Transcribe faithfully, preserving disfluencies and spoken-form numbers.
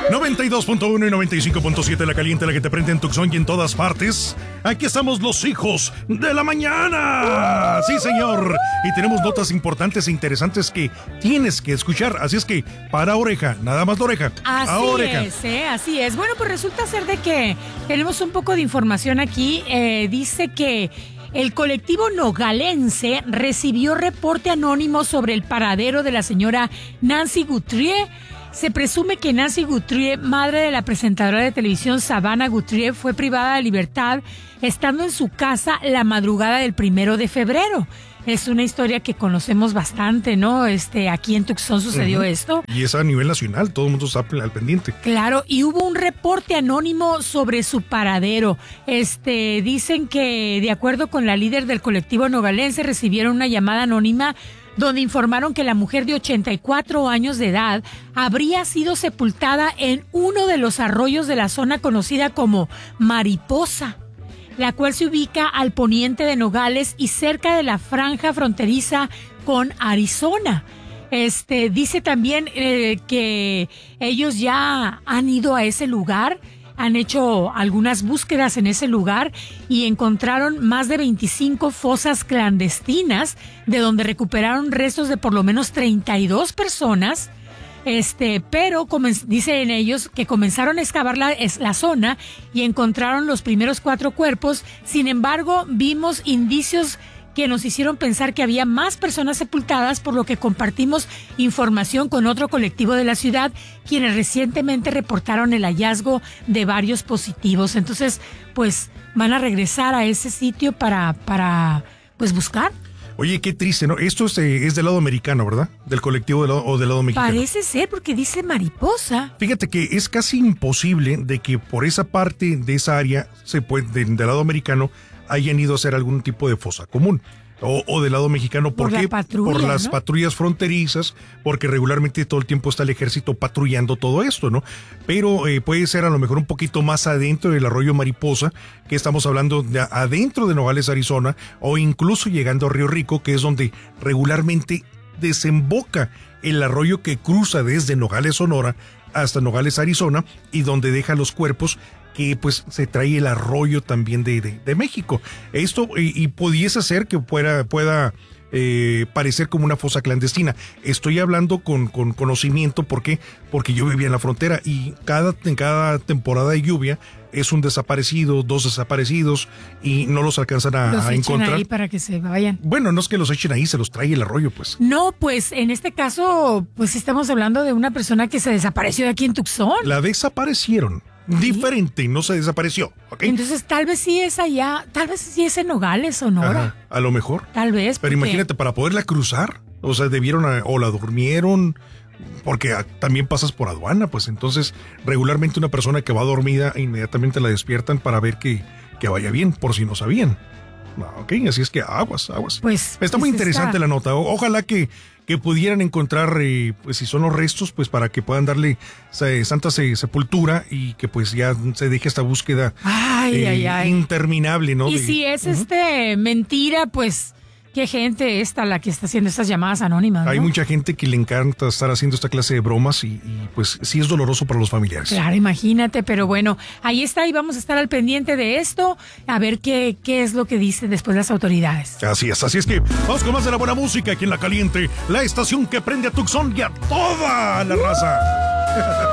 noventa y dos punto uno y noventa y cinco punto siete La Caliente, la que te prende en Tucson y en todas partes. Aquí estamos los hijos de la mañana. Sí, señor. Y tenemos notas importantes e interesantes que tienes que escuchar. Así es que, para oreja, nada más la oreja. Así a oreja. es, ¿eh? Así es. Bueno, pues resulta ser de que tenemos un poco de información aquí. Eh, dice que el colectivo nogalense recibió reporte anónimo sobre el paradero de la señora Nancy Guthrie. Se presume que Nancy Guthrie, madre de la presentadora de televisión Savannah Guthrie, fue privada de libertad estando en su casa la madrugada del primero de febrero. Es una historia que conocemos bastante, ¿no? Este, aquí en Tucson sucedió uh-huh. esto. Y es a nivel nacional, todo el mundo está al pendiente. Claro, y hubo un reporte anónimo sobre su paradero. Este, dicen que, de acuerdo con la líder del colectivo nogalense, recibieron una llamada anónima donde informaron que la mujer de ochenta y cuatro años de edad habría sido sepultada en uno de los arroyos de la zona conocida como Mariposa, la cual se ubica al poniente de Nogales y cerca de la franja fronteriza con Arizona. Este, dice también eh, que ellos ya han ido a ese lugar, han hecho algunas búsquedas en ese lugar y encontraron más de veinticinco fosas clandestinas de donde recuperaron restos de por lo menos treinta y dos personas. Este, pero comen- dicen ellos que comenzaron a excavar la, es, la zona y encontraron los primeros cuatro cuerpos. Sin embargo, vimos indicios que nos hicieron pensar que había más personas sepultadas, por lo que compartimos información con otro colectivo de la ciudad, quienes recientemente reportaron el hallazgo de varios positivos. Entonces, pues, van a regresar a ese sitio para, para pues, buscar. Oye, qué triste, ¿no? Esto es, eh, es del lado americano, ¿verdad? Del colectivo del lado, o del lado mexicano. Parece ser, porque dice Mariposa. Fíjate que es casi imposible de que por esa parte de esa área, se puede, de, del lado americano, hayan ido a hacer algún tipo de fosa común. O, o del lado mexicano, ¿por, por qué? La patrulla, por las ¿no? patrullas fronterizas, porque regularmente todo el tiempo está el ejército patrullando todo esto, ¿no? Pero eh, puede ser a lo mejor un poquito más adentro del arroyo Mariposa, que estamos hablando de adentro de Nogales, Arizona, o incluso llegando a Río Rico, que es donde regularmente desemboca el arroyo que cruza desde Nogales, Sonora, hasta Nogales, Arizona, y donde deja los cuerpos que pues se trae el arroyo también de, de, de México. Esto y, y pudiese ser que pueda, pueda eh, parecer como una fosa clandestina. Estoy hablando con, con conocimiento, ¿por qué? Porque yo vivía en la frontera y cada, en cada temporada de lluvia es un desaparecido, dos desaparecidos y no los alcanzan a, los a encontrar. Los ahí para que se vayan. Bueno, no es que los echen ahí, se los trae el arroyo, pues. No, pues en este caso, pues estamos hablando de una persona que se desapareció de aquí en Tucson. La desaparecieron. Diferente, ¿sí? No se desapareció, ¿ok? Entonces tal vez sí es allá, tal vez sí es en Nogales, Sonora. Ajá, a lo mejor. Tal vez. Pero porque... imagínate, para poderla cruzar, o sea, debieron, a, o la durmieron, porque a, también pasas por aduana, pues entonces regularmente una persona que va dormida inmediatamente la despiertan para ver que, que vaya bien, por si no sabían. Ok, así es que aguas, aguas. Pues está muy pues interesante está. La nota. O, ojalá que, que pudieran encontrar, eh, pues si son los restos, pues para que puedan darle eh, santa se, sepultura y que pues ya se deje esta búsqueda ay, eh, ay, ay. interminable, ¿no? Y de, si es uh-huh. este mentira, pues qué gente esta la que está haciendo estas llamadas anónimas, ¿no? Hay mucha gente que le encanta estar haciendo esta clase de bromas y, y pues sí es doloroso para los familiares. Claro, imagínate, pero bueno, ahí está y vamos a estar al pendiente de esto, a ver qué, qué es lo que dicen después las autoridades. Así es, así es que vamos con más de la buena música aquí en La Caliente, la estación que prende a Tucson y a toda la raza.